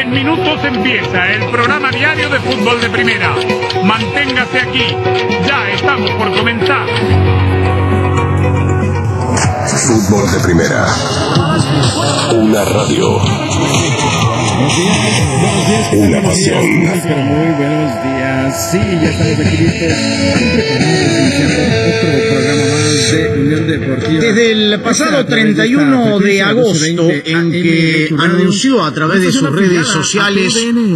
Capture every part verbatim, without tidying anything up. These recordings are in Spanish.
En minutos empieza el programa diario de fútbol de primera. Manténgase aquí, ya estamos por comenzar. Fútbol de primera. Una radio. Una pasión. Pero muy buenos días. Sí, ya estamos aquí listos, preparados, iniciando otro programa más de Unión Deportiva. Desde el pasado treinta y uno de agosto, en que anunció a través de sus redes sociales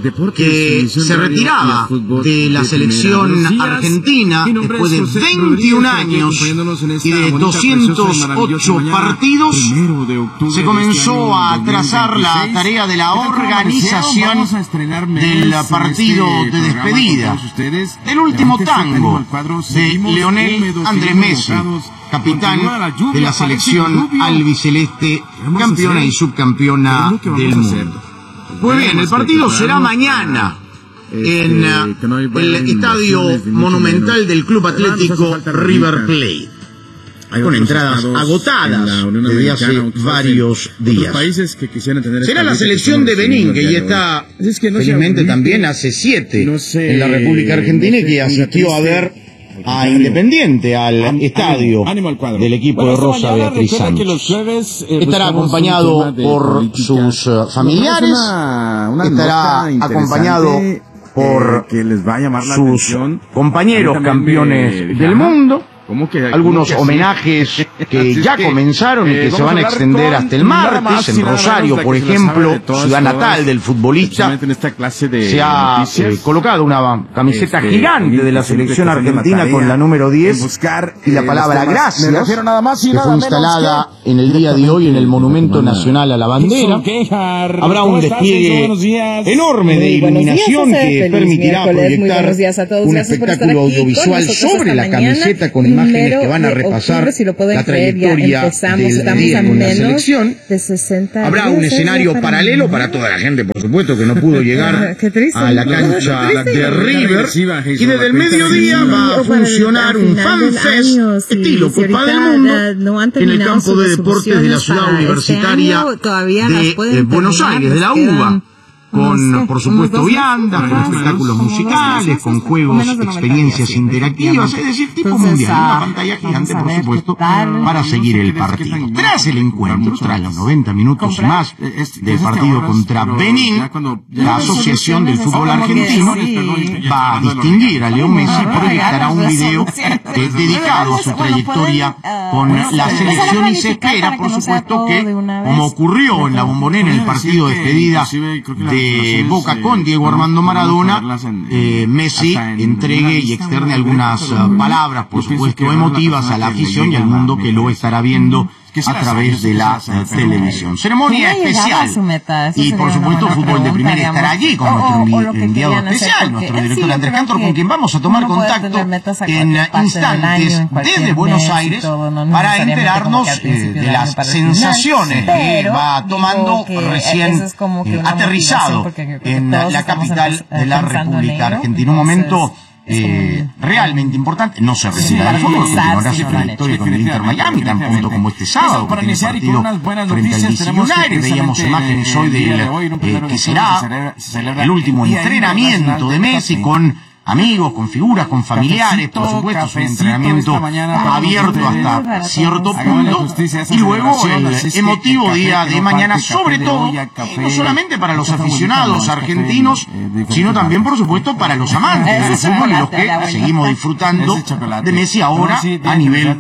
que se retiraba de la selección argentina después de veintiún años y de doscientos ocho partidos, se comenzó a trazar la tarea de la organización del partido de despedida, del último tango de Lionel Andrés Messi, capitán de la selección albiceleste, campeona y subcampeona del mundo. Pues bien, el partido será mañana en el Estadio Monumental del Club Atlético River Plate, con entradas agotadas desde hace varios días. Será la selección de Benín, que ya está felizmente también hace siete en la República Argentina, y que asistió a ver a Independiente al estadio del equipo de Rosa Beatriz Sánchez. Estará acompañado por sus familiares, estará acompañado por sus compañeros campeones del mundo. Algunos homenajes que ya comenzaron y que se van a extender hasta el martes. En Rosario, por ejemplo, ciudad natal del futbolista, se ha eh, colocado una camiseta gigante de la selección argentina con la número diez y la palabra gracias, que fue instalada en el día de hoy en el Monumento Nacional a la Bandera. Habrá un despliegue enorme de iluminación que permitirá proyectar un espectáculo audiovisual sobre la camiseta con imágenes que van a repasar si la trayectoria del día con la selección. Habrá un escenario paralelo para toda la gente, por supuesto, que no pudo llegar a la cancha de River. Y desde el mediodía va a funcionar un fanfest estilo Copa del Mundo en el campo de deportes de la ciudad universitaria de Buenos Aires, de la UBA. Con, por supuesto, viandas, con espectáculos musicales, con juegos, experiencias interactivas, es decir, tipo mundial, una pantalla gigante, por supuesto, para seguir el partido. Tras el encuentro, tras los noventa minutos y más del partido contra Benín, la Asociación del Fútbol Argentino va a distinguir a Leo Messi y proyectará un video dedicado a su trayectoria con la selección, y se espera, por supuesto, que, como ocurrió en la Bombonera en el partido de despedida de de Boca con Diego Armando Maradona, eh, Messi entregue y externe algunas uh, palabras, por supuesto, emotivas a la afición y al mundo que lo estará viendo a través de la uh, televisión. Ceremonia especial. Y por supuesto, Fútbol de Primera estará allí con nuestro envi enviado especial, nuestro director Andrés Cantor, con quien vamos a tomar contacto en instantes desde Buenos Aires para enterarnos eh, de las sensaciones que va tomando recién eh, aterrizado en la capital de la República Argentina. Un momento Eh, realmente importante. No se retira del fútbol, continuará su trayectoria con el Inter Miami, tan pronto como este sábado, que tiene partido frente al D C United. Veíamos imágenes hoy del eh, que será el último entrenamiento de Messi con amigos, con figuras, con familiares, por supuesto, es un entrenamiento abierto hasta cierto punto, y luego el emotivo día de mañana, sobre todo, no solamente para los aficionados argentinos, sino también, por supuesto, para los amantes del fútbol y los que seguimos disfrutando de Messi ahora a nivel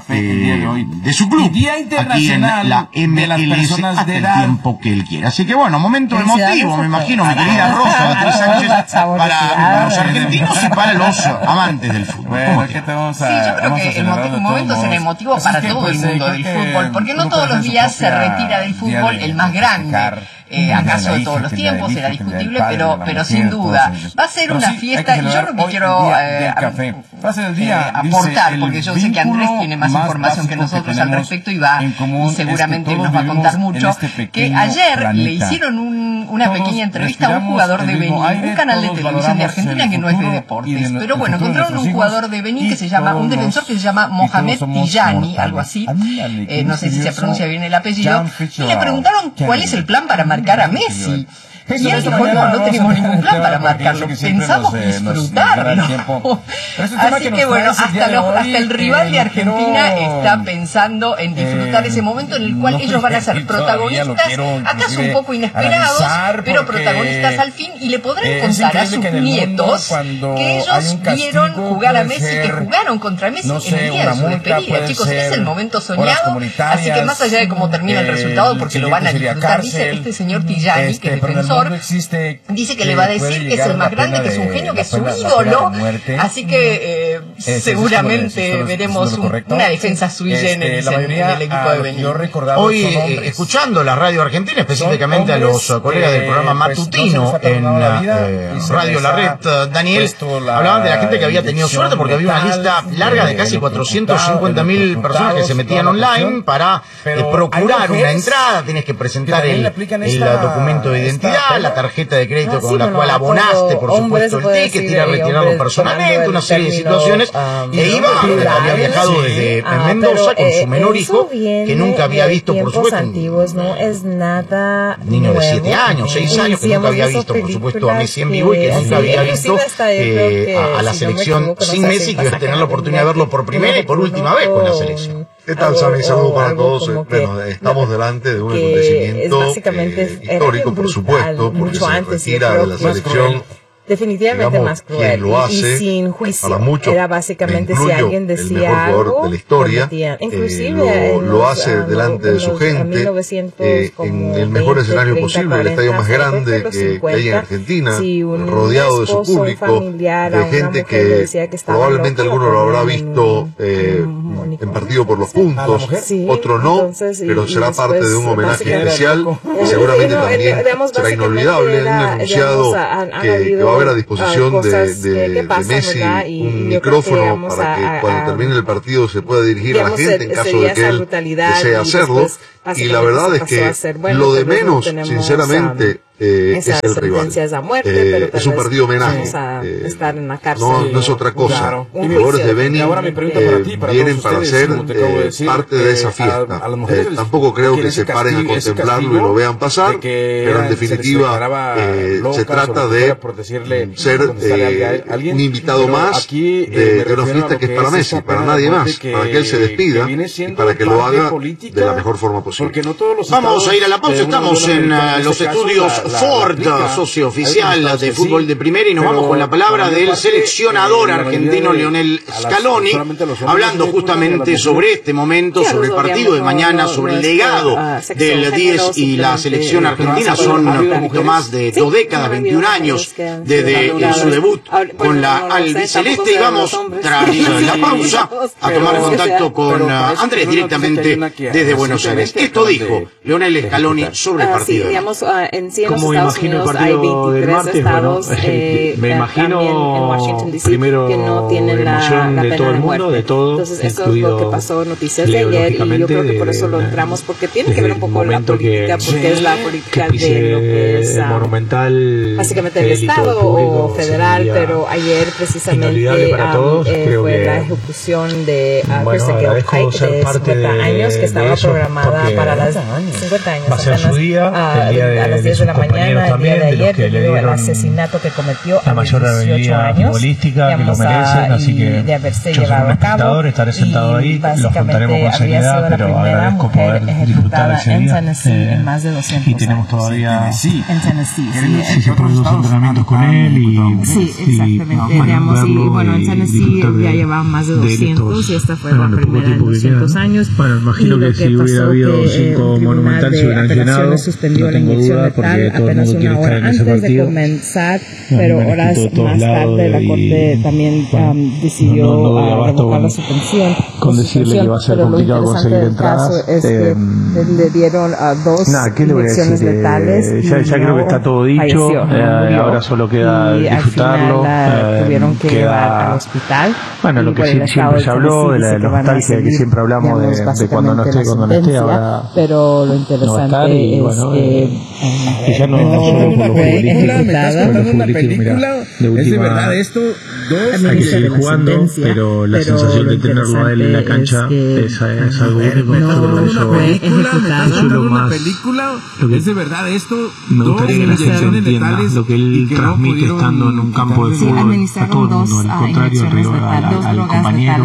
eh, de su club, aquí en la M L S, hasta el tiempo que él quiera. Así que bueno, momento emotivo, me imagino, mi querida Rosa Beatriz Sánchez, para los argentinos y para los amantes del fútbol. Bueno, ¿qué te vamos a, sí, yo creo que el motivo, momento será emotivo para todo pues, el mundo del fútbol, porque no todos los días se retira del fútbol el más grande. Eh, acaso de todos los tiempos, será discutible, pero pero sin duda va a ser una fiesta. Y yo lo que quiero eh, eh, aportar, porque yo sé que Andrés tiene más información que nosotros al respecto y va, y seguramente nos va a contar mucho, que ayer le hicieron un, una pequeña entrevista a un jugador de Benín, un canal de televisión de Argentina que no es de deportes, pero bueno, encontraron un jugador de Benín que se llama, un defensor que se llama Mohamed Tijani, algo así, eh, no sé si se pronuncia bien el apellido, y le preguntaron cuál es el plan para marcar a Messi. Y él dijo, no, no tenemos ningún plan para marcarlo, pensamos disfrutarlo. Así que bueno, hasta, los, hasta el rival de Argentina está pensando en disfrutar ese momento en el cual ellos van a ser protagonistas, acaso un poco inesperados, pero protagonistas al fin, y le podrán contar a sus nietos que ellos vieron jugar a Messi, que jugaron contra Messi en el día de su despedida. Chicos, es el momento soñado, así que más allá de cómo termina el resultado, porque lo van a disfrutar, dice este señor Tijani, que es defensor, dice que le va a decir que es el más grande, que es un genio, que es su ídolo, así que eh, seguramente veremos un, una defensa sui generis en, en el equipo de Benín. Hoy, eh, escuchando la radio argentina, específicamente a los colegas del programa matutino en eh, Radio La Red, Daniel, hablaban de la gente que había tenido suerte porque había una lista larga de casi cuatrocientas cincuenta mil personas que se metían online para eh, procurar una entrada. Tienes que presentar el, el documento de identidad, la tarjeta de crédito con la cual abonaste, por supuesto, el ticket, ir a retirarlo personalmente, una serie de situaciones. E iba, había viajado desde Mendoza con su menor hijo, que nunca había visto, por supuesto, no es nada niño de siete años, seis años, que nunca había visto, por supuesto, a Messi en vivo y que nunca había visto eh, a, a la selección sin Messi, que iba a tener la oportunidad de verlo por primera y por última vez con la selección. ¿Qué tal, Sammy? Saludos para todos. Bueno, estamos delante de un acontecimiento eh, histórico, por supuesto, porque se retira de la selección. Definitivamente, digamos, más cruel lo hace, y sin juicio. Para muchos, era básicamente si alguien decía el mejor jugador algo, de la historia, inclusive eh, lo, lo hace los, delante de su gente, eh, en el mejor escenario posible, el estadio más grande que, que hay en Argentina, si rodeado de su público, de gente que, que probablemente alguno lo habrá visto eh, en partido por los puntos, sí, otro no, entonces, y, pero será parte de un homenaje especial y seguramente no, también digamos, será inolvidable. Un anunciado que va a haber a disposición de, de, de Messi y, un micrófono para que a, cuando termine el partido se pueda dirigir digamos, a la gente en caso de que él desee hacerlo. Y la verdad es que bueno, lo de menos, sinceramente, eh, es el rival. Muerte, eh, es un partido homenaje. Eh, estar en la cárcel. No, no es otra cosa. Claro. Los jugadores de Benín eh, para vienen para ser eh, decir, parte de esa fiesta. A, a eh, tampoco creo que se paren a contemplarlo y lo vean pasar, pero en definitiva eh, se trata de ser eh, un invitado más de, de una fiesta que es para Messi, para nadie más, para que él se despida y para que lo haga de la mejor forma posible. No vamos a ir a la pausa, estamos en uh, los estudios Ford, socio oficial de fútbol de primera, y nos vamos con la palabra del seleccionador argentino Lionel Scaloni, hablando justamente sobre este momento, sobre el partido de mañana, sobre el legado del diez y la selección argentina. Son un poquito más de dos décadas, veintiún años desde su debut con la albiceleste, y vamos tras la pausa a tomar contacto con uh, Andrés directamente desde Buenos Aires. Esto dijo Lionel Scaloni sobre el partido. Sí, digamos, uh, en sí, en Como imagino el partido del martes, bueno, eh, me imagino primero que no tienen la emoción la de todo el mundo, de todo, entonces eso es lo que pasó noticias de ayer, y yo creo que por eso lo entramos, porque tiene que ver un poco la política, porque que, es la política que de lo que es uh, monumental, básicamente el Estado o federal, pero ayer precisamente para todos, um, eh, creo fue que, la ejecución de uh, bueno, Kristen Gilpike de cincuenta años, que estaba programada para las cincuenta años. Va a ser su día, a, el día de, a las diez de, de la mañana, el día de ayer, de debido al asesinato que cometió la mayor habilidad futbolística que lo merecen, así que yo soy un espectador, estaré sentado ahí, lo afrontaremos con seriedad, pero agradezco poder disfrutar de ese día. Eh, y tenemos todavía sí, en Tennessee, sí, sí, por dos entrenamientos con él y sí, exactamente, y, digamos, y bueno, en Tennessee ya llevaban más de doscientos, y esta fue la primera en doscientos años. Bueno, imagino que si hubiera habido cinco Monumental se hubieran llenado, suspendió no la tengo inyección duda, letal apenas una hora antes de comenzar, pero horas más tarde la Corte también bueno, um, decidió no, no, no uh, revocar bueno, la suspensión. Con decirle que va a ser complicado conseguir entradas. Es que eh, le dieron uh, dos nah, ¿qué le voy a inyecciones decir? letales. Eh, ya ya no, creo que está todo dicho, falleció, eh, ahora solo queda y disfrutarlo. Al final, uh, eh, tuvieron que queda, llevar al hospital. Bueno, lo que sí, siempre se habló, de la de nostalgia que siempre hablamos de, de cuando no esté, cuando no esté, ahora pero lo interesante no va a estar y, es bueno, que eh, eh, y ya ya no solo por lo futbolístico. Me estás contando una película. ¿Es de verdad esto? Dos. Hay que seguir jugando, pero la sensación de tenerlo a él en la cancha es, es algo único. No, eso, una película, eso me estás contando una película. ¿Es de verdad esto? Me gustaría que la gente entienda lo que él transmite estando en un campo de fútbol a todo el mundo, al contrario, al rival, al, al compañero,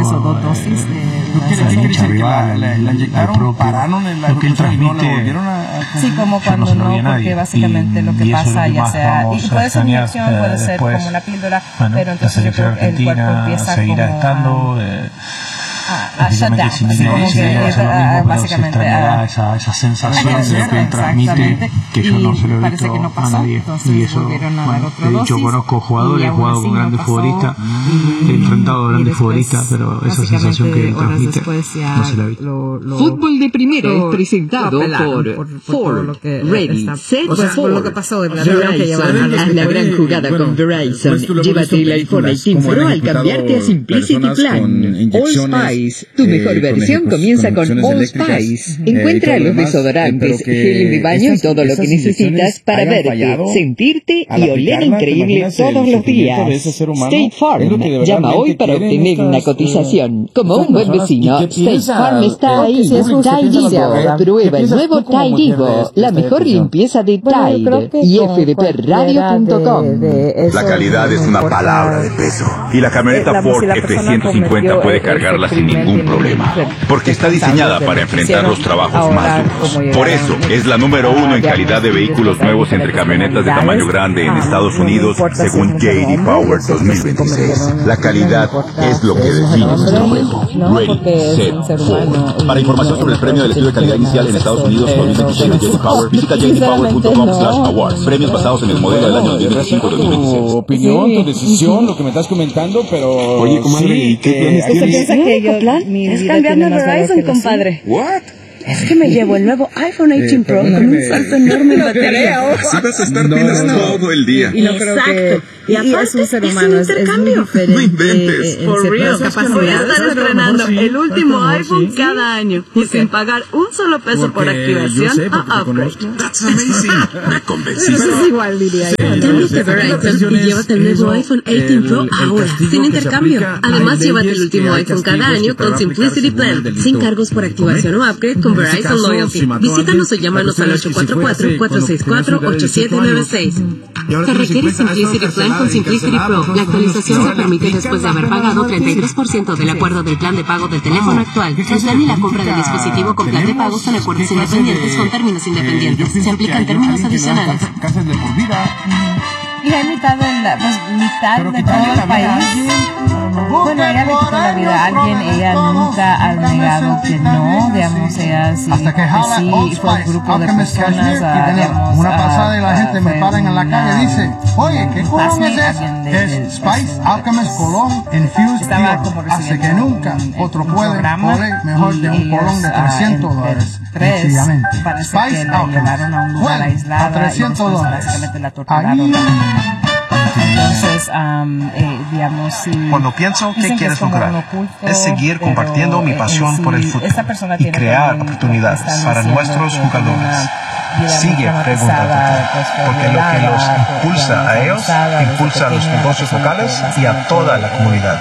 al rival, al propio, lo que él transmite. Sí, como cuando no, porque básicamente lo que pasa, ya sea, y puede ser una inyección, puede ser como una píldora, pero entonces yo creo que el cuerpo empieza seguirá como estando, eh, a, a shut down, si así como que mismo, básicamente a, esa, esa sensación de lo que él transmite, que yo no se lo he visto que no pasó, a nadie. Y eso, bueno, he dicho, conozco jugadores, he jugado con grandes no futbolistas, he enfrentado a grandes futbolistas, pero esa sensación que él transmite no se la he visto. Lo, lo, Fútbol de Primera es presentado por, por Ford, Ready, Set, o sea, Ford, por lo que pasó de Verizon. Haz la gran jugada bueno, con Verizon. Pues Llévate el iPhone dieciocho Pro al cambiarte a Simplicity Plan. All Spice, tu mejor eh, versión comienza con All Spice. Encuentra los desodorantes, gel de baño y todo lo que necesitas para verte, sentirte y oler increíble todos los días. State Farm. Llama hoy para obtener una cotización. Como un buen vecino, State Farm está ahí. Tide. Prueba el nuevo Tide Evo, la mejor limpieza de Tide. Y f d p radio punto com. La calidad es una palabra de peso. Y la camioneta Ford F ciento cincuenta puede cargarla sin ningún problema. Porque está diseñada para enfrentar los trabajos más duros. Por eso es la número uno en calidad de vehículos nuevos entre camionetas de tamaño grande en Estados Unidos, según J D Power dos mil veintiséis. La calidad es lo que define nuestro juego. Ready, set, Ford. Para información sobre el premio del estilo de calidad inicial en Estados Unidos dos mil veintiséis de J D Power, visita j d power punto com slash awards. Premios basados en el modelo del año dos mil veinticinco dos mil veintiséis. Tu opinión, tu decisión, lo que me estás comentando, pero... Oye, comadre, ¿y qué planes tienes? ¿Usted piensa que yo, es cambiando a Verizon, compadre? ¿What? Es que me llevo el nuevo iPhone dieciocho Pro con un salto enorme en batería. Así vas a estar pilas no, no. todo el día. Y no creo que... Y, y es un ser humano, es, es muy diferente. No inventes. Eh, For real. Voy a estar estrenando sí, el último iPhone sí. cada año y sin pagar un solo peso porque por activación sé, a upgrade. That's amazing. Me convenciste. Eso es igual, diría yo. Cámbiate Verizon y llévate el nuevo iPhone dieciocho Pro ahora, sin intercambio. Además, llévate el último iPhone cada año con Simplicity Plan, sin cargos por activación o upgrade con Verizon Loyalty. Visítanos o llámanos al ocho cuatro cuatro, cuatro seis cuatro, ocho siete nueve seis. Se requiere Simplicity Plan con Simplicity Pro. La actualización se permite después de haber pagado treinta y tres por ciento del acuerdo del plan de pago del teléfono actual. El plan y la compra del dispositivo con plan de pago son acuerdos independientes con términos independientes. Se aplican términos adicionales. Y hay mitad de la, pues, mitad de todo el país. Bueno, ella le quitó la vida a alguien, ella nunca ha negado que no, digamos, ella sí, hasta que, que sí, fue un grupo de personas, a, digamos, una pasada y la gente me paran en la calle y dice, oye, ¿qué colón es ese? Es Spice Alchemist Colón Infused Pure, hace que nunca otro puede poder mejor de un colón de trescientos dólares. Sencillamente, Spice Alchemist, a trescientos dólares. Ahí. Entonces, um, eh, digamos, si cuando pienso qué quieres lograr, oculto, es seguir compartiendo mi pasión sí, por el fútbol y crear oportunidades para nuestros jugadores. Sigue preguntándote, pues, porque lo que los impulsa a ellos, impulsa a los negocios locales y a toda la comunidad.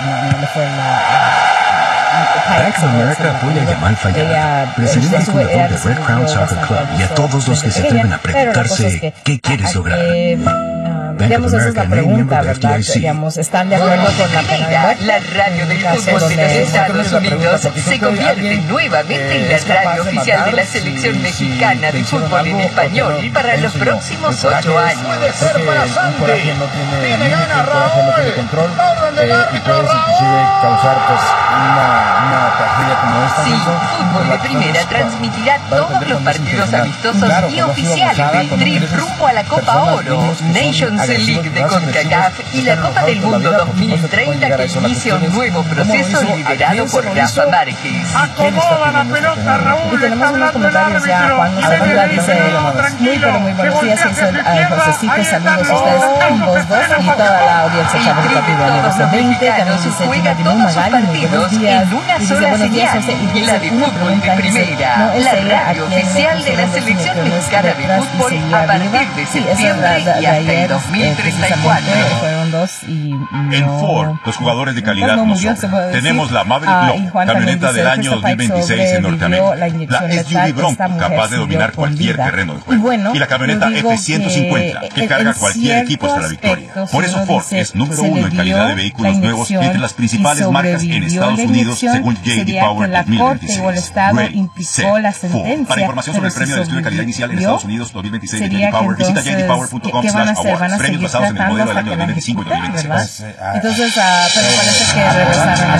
Bank of America apoya a Yamal Fayad, presidente y fundador de Red Crown Soccer Club, y a todos los que se atreven a preguntarse qué quieres lograr. Digamos, esa es la pregunta, ¿verdad? Digamos, ¿están de acuerdo con la pena de muerte? La radio del fútbol de los Estados Unidos se convierte nuevamente en la radio oficial de la selección mexicana de fútbol en español para los próximos ocho años. Puede ser para Sandy. Tiene ganas, Raúl. Orden del árbitro, Raúl. Causar, pues, una, una tragedia como esta. Sí, Fútbol de Primera transmitirá todos los partidos amistosos y oficiales del Trip rumbo a la Copa Oro, Nations League de CONCACAF y la Copa del Mundo dos mil treinta que inicia un nuevo proceso liderado por Rafa Márquez. Acomoda la pelota, Raúl. Y tenemos unos comentarios ya. Juan Manuel dice, muy pero muy buenos días, dice a Josecito, saludos a ustedes ambos dos y toda la audiencia Cabrita de doce veinte. También dice Gina Timón Magali, muy buenos días. Y dice buenos días, José, y dice una pregunta, dice, no es ella a quien oficial de la selección mexicana de fútbol a partir de septiembre y hasta el dos mil treinta y cuatro. Fueron dos y no... En Ford, los jugadores de calidad no no murió, sobran. Tenemos la Maverick Ah, Block, y Juan camioneta también dice del que año este dos mil veintiséis en sobrevivió Norteamérica. la inyección La S U V letal, Bronco, esta mujer capaz de siguió dominar con cualquier vida. terreno de Y juego. bueno, Y la camioneta yo digo F ciento cincuenta, que, que carga en cualquier equipo hasta la victoria. cierto Por eso aspecto, Ford se es número se le uno en calidad de dio vehículos la nuevos inyección entre las principales y marcas en sobrevivió Estados la Unidos, inyección, según J D sería Power que la dos mil Corte veintiséis. o el Estado Ready, implicó set, la Ford. sentencia, Para información sobre pero el premio si de estudio de calidad inicial en sobrevivió, Estados Unidos dos mil veintiséis de J D sería que Power, visita entonces, j d power punto com ¿qué van a slash hacer? Van a awards. Premios seguir basados en el tratando modelo del hasta año que dos la mil veinticinco y dos mil ejecuten, veintiséis. ¿verdad? Entonces, ah, pero parece que regresaron a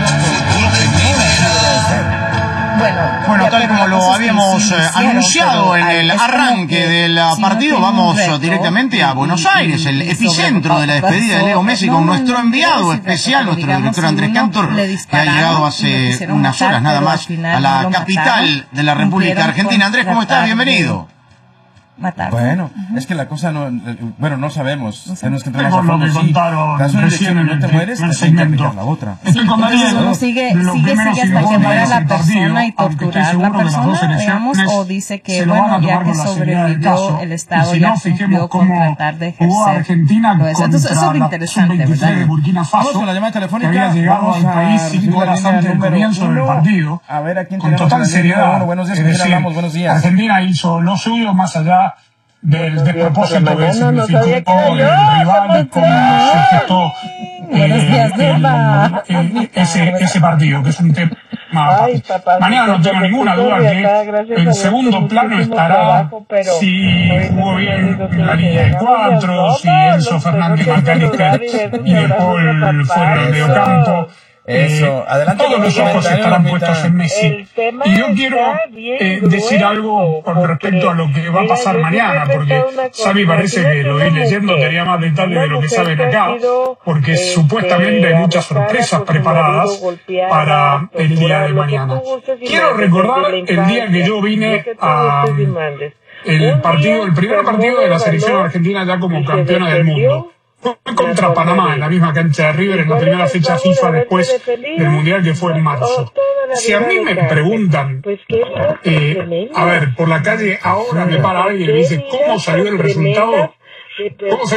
Bueno, Bueno, tal como lo habíamos eh, anunciado en el arranque del partido, vamos directamente a Buenos Aires, el epicentro de la despedida de Leo Messi, con nuestro enviado especial, nuestro director Andrés Cantor, que ha llegado hace unas horas nada más a la capital de la República Argentina. Andrés, ¿cómo estás? Bienvenido. Matar. Bueno, es que la cosa no, bueno, no sabemos. No sé. Tenemos que entrar Por a lo que fondo, sí. contaron Caso de recién elección y en no te el- mueres, en el te tienen que segmento. aplicar la otra. Estoy convencido Entonces uno sigue, de los sigue, primeros sigue hasta que informes muera la del partido, persona y aunque estoy torturar la seguro que las dos persona, elecciones digamos, o dice que, se lo van a bueno, ya tomar que con la seriedad del sobrevivió caso. el Y Estado, si ya no, fijemos cumplió con cómo tratar de jugó ejercer Argentina todo eso. Entonces, eso es contra lo la interesante, sub veintitrés de ¿verdad? Burkina Faso, Vamos con la llamada que telefónica. había llegado Vamos al a país cinco recibir la horas línea antes del número comienzo del uno. partido, A ver, ¿a quién con tenemos total en la línea número seriedad. uno? Buenos días, Es ¿con quién decir, hablamos? Buenos días. Argentina hizo lo suyo más allá del despropósito que mañana, no significó sabía que era el yo, rival y cómo se gestó Buenos días, eh, Neva. el- el- ese, ese partido, que es un tema... Ay, papá, Mañana no tengo ninguna duda que en segundo plano estará si jugó bien en la línea de cuatro, si Enzo Fernández Macalister y De Paul fueron al mediocampo. Eso, adelante. Todos con los el ojos comentario, estarán Lupita. puestos en Messi. Y yo quiero eh, decir algo con respecto a lo que va a pasar mañana, porque Xavi parece que lo vi leyendo, tenía más detalles de lo que saben acá, porque supuestamente hay muchas sorpresas preparadas para el día de mañana. Quiero recordar el día que yo vine a el partido, el primer partido de la selección argentina ya como campeona del mundo. Fue contra Panamá, en la misma cancha de River, en la primera fecha FIFA después del Mundial, que fue en marzo. Si a mí me preguntan, eh, a ver, por la calle ahora me para alguien y me dice, ¿cómo salió el resultado? ¿Cómo